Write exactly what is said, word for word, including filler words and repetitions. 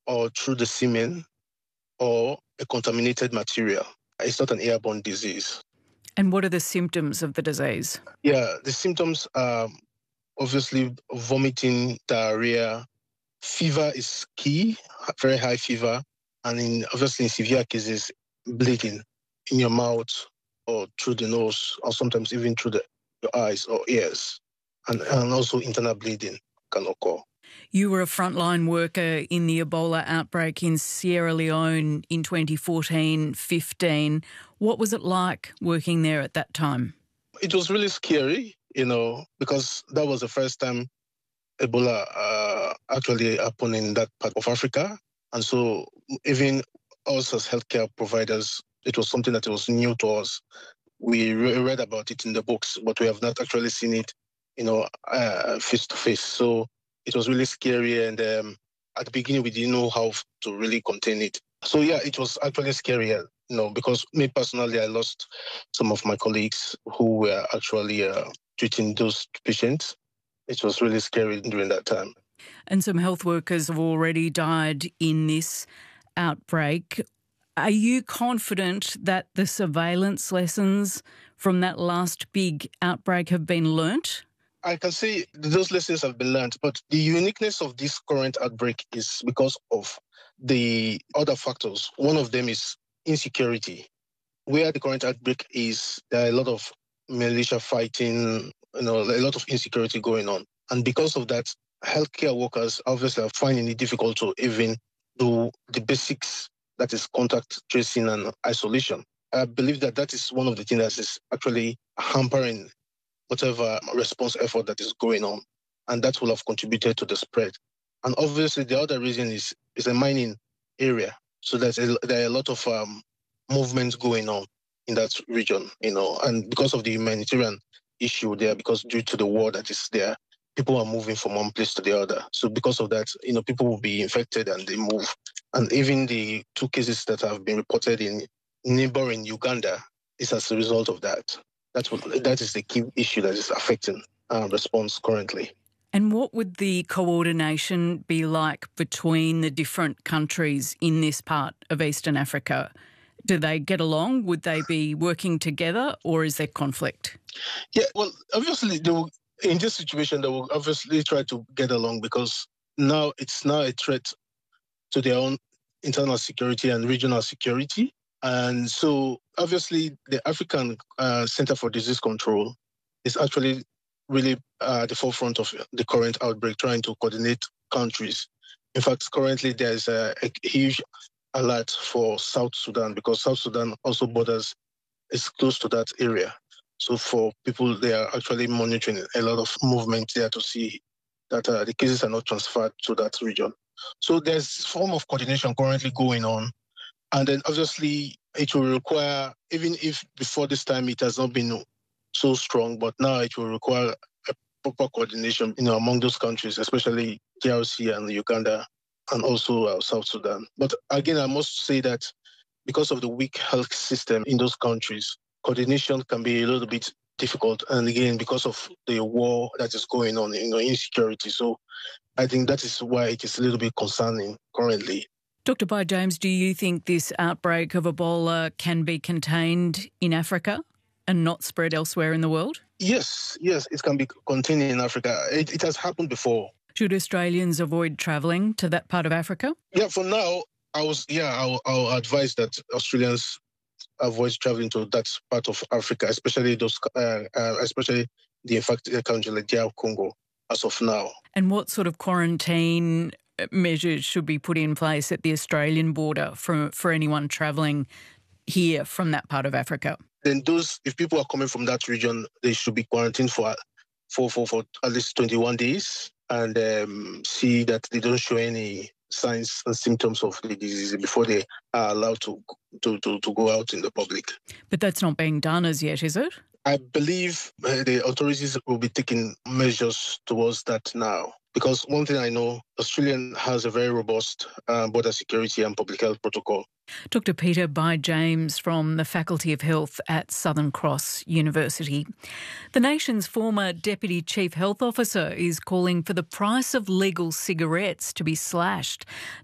or through the semen or a contaminated material. It's not an airborne disease. And what are the symptoms of the disease? Yeah, the symptoms are obviously vomiting, diarrhea. Fever is key, very high fever, and in obviously in severe cases, bleeding in your mouth or through the nose, or sometimes even through the, your eyes or ears, and, and also internal bleeding can occur. You were a frontline worker in the Ebola outbreak in Sierra Leone in twenty fourteen fifteen. What was it like working there at that time? It was really scary, you know, because that was the first time Ebola uh, actually happened in that part of Africa. And so even us as healthcare providers, it was something that was new to us. We re- read about it in the books, but we have not actually seen it, you know, uh, face to face. So it was really scary. And um, at the beginning, we didn't know how to really contain it. So yeah, it was actually scary, you know, because me personally, I lost some of my colleagues who were actually uh, treating those patients. It was really scary during that time. And some health workers have already died in this outbreak. Are you confident that the surveillance lessons from that last big outbreak have been learnt? I can say those lessons have been learned, but the uniqueness of this current outbreak is because of the other factors. One of them is insecurity. Where the current outbreak is, there are a lot of militia fighting, you know, a lot of insecurity going on. And because of that, healthcare workers obviously are finding it difficult to even do the basics, that is contact tracing and isolation. I believe that that is one of the things that is actually hampering whatever response effort that is going on. And that will have contributed to the spread. And obviously the other reason is, is a mining area. So there's a, there are a lot of um, movements going on in that region, you know, and because of the humanitarian issue there, because due to the war that is there, people are moving from one place to the other. So because of that, you know, people will be infected and they move. And even the two cases that have been reported in neighboring Uganda is as a result of that. That's what, that is the key issue that is affecting our response currently. And what would the coordination be like between the different countries in this part of Eastern Africa? Do they get along? Would they be working together, or is there conflict? Yeah, well, obviously, they will, in this situation, they will obviously try to get along because now it's now a threat to their own internal security and regional security. And so, obviously, the African uh, Center for Disease Control is actually really uh, at the forefront of the current outbreak, trying to coordinate countries. In fact, currently, there's a, a huge alert for South Sudan because South Sudan also borders, is close to that area. So for people, they are actually monitoring a lot of movement there to see that uh, the cases are not transferred to that region. So there's a form of coordination currently going on. And then obviously it will require, even if before this time it has not been so strong, but now it will require a proper coordination, you know, among those countries, especially D R C and Uganda and also uh, South Sudan. But again, I must say that because of the weak health system in those countries, coordination can be a little bit difficult. And again, because of the war that is going on, you know, insecurity. So I think that is why it is a little bit concerning currently. Doctor Bai James, do you think this outbreak of Ebola can be contained in Africa and not spread elsewhere in the world? Yes, yes, it can be contained in Africa. It, it has happened before. Should Australians avoid travelling to that part of Africa? Yeah, for now, I was, yeah, I'll, I'll advise that Australians avoid traveling to that part of Africa, especially those, uh, uh, especially the infected country like D R Congo, as of now. And what sort of quarantine measures should be put in place at the Australian border for, for anyone travelling here from that part of Africa? Then those, if people are coming from that region, they should be quarantined for for for, for at least twenty-one days and um, see that they don't show any signs and symptoms of the disease before they are allowed to, to, to, to go out in the public. But that's not being done as yet, is it? I believe uh, the authorities will be taking measures towards that now. Because one thing I know, Australia has a very robust uh, border security and public health protocol. Doctor Peter Bai James from the Faculty of Health at Southern Cross University. The nation's former Deputy Chief Health Officer is calling for the price of legal cigarettes to be slashed.